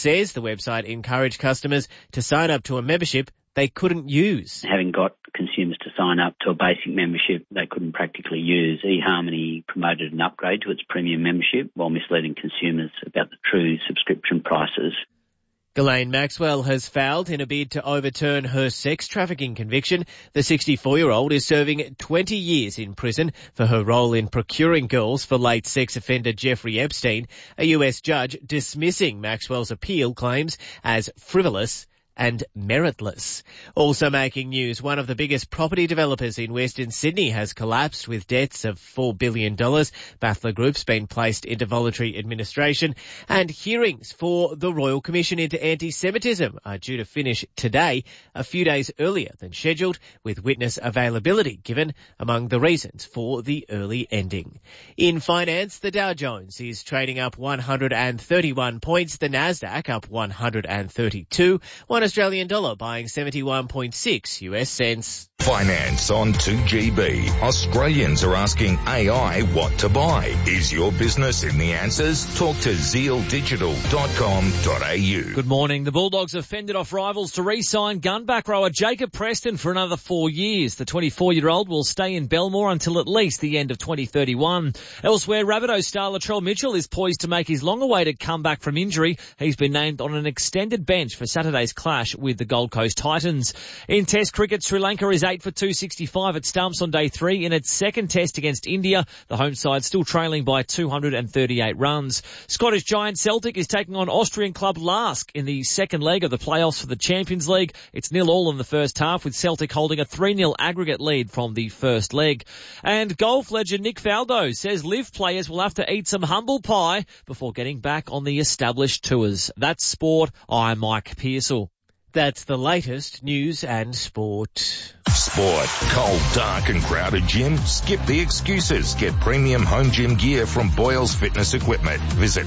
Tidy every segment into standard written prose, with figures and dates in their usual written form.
says the website encouraged customers to sign up to a membership they couldn't use. Having got consumers to sign up to a basic membership they couldn't practically use, eHarmony promoted an upgrade to its premium membership while misleading consumers about the true subscription prices. Ghislaine Maxwell has filed in a bid to overturn her sex trafficking conviction. The 64-year-old is serving 20 years in prison for her role in procuring girls for late sex offender Jeffrey Epstein. A US judge dismissing Maxwell's appeal claims as frivolous and meritless. Also making news, one of the biggest property developers in Western Sydney has collapsed with debts of $4 billion. Bathler Group's been placed into voluntary administration, and hearings for the Royal Commission into Anti-Semitism are due to finish today, a few days earlier than scheduled, with witness availability given among the reasons for the early ending. In finance, the Dow Jones is trading up 131 points, the Nasdaq up 132, one Australian dollar buying 71.6 US cents. Finance on 2GB. Australians are asking AI what to buy. Is your business in the answers? Talk to zealdigital.com.au. Good morning. The Bulldogs have fended off rivals to re-sign gunback rower Jacob Preston for another 4 years. The 24-year-old will stay in Belmore until at least the end of 2031. Elsewhere, Rabbitohs star Latrell Mitchell is poised to make his long-awaited comeback from injury. He's been named on an extended bench for Saturday's clash with the Gold Coast Titans. In Test cricket, Sri Lanka is 8 for 265 at stumps on day 3 in its second Test against India. The home side still trailing by 238 runs. Scottish giant Celtic is taking on Austrian club Lask in the second leg of the playoffs for the Champions League. It's 0-0 in the first half, with Celtic holding a 3-0 aggregate lead from the first leg. And golf legend Nick Faldo says live players will have to eat some humble pie before getting back on the established tours. That's sport. I'm Mike Pearsall. That's the latest news and sport. Sport. Cold, dark and crowded gym? Skip the excuses. Get premium home gym gear from Boyles Fitness Equipment. Visit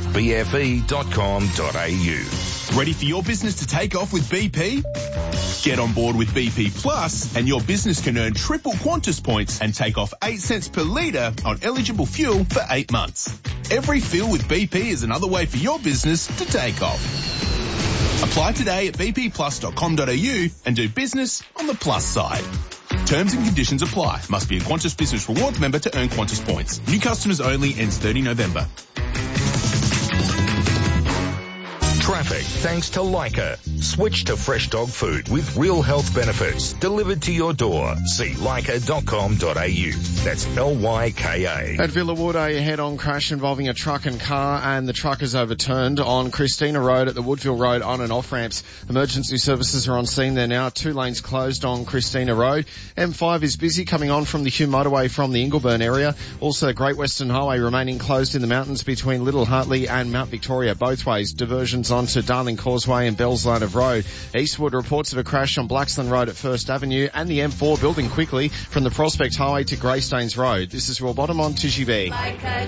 bfe.com.au. Ready for your business to take off with BP? Get on board with BP Plus and your business can earn triple Qantas points and take off 8 cents per litre on eligible fuel for 8 months. Every fill with BP is another way for your business to take off. Apply today at bpplus.com.au and do business on the plus side. Terms and conditions apply. Must be a Qantas Business Rewards member to earn Qantas points. New customers only, ends 30 November. Traffic thanks to Leica. Switch to fresh dog food with real health benefits delivered to your door. See leica.com.au. That's Lyka. At Villawood, a head-on crash involving a truck and car, and the truck is overturned on Christina Road at the Woodville Road on and off ramps. Emergency services are on scene there now. 2 lanes closed on Christina Road. M5 is busy coming on from the Hume motorway from the Ingleburn area. Also, Great Western Highway remaining closed in the mountains between Little Hartley and Mount Victoria both ways. Diversions onto Darling Causeway and Bells Line of Road. Eastwood reports of a crash on Blaxland Road at First Avenue, and the M4 building quickly from the Prospect Highway to Greystanes Road. This is Royal Bottom on 2GB.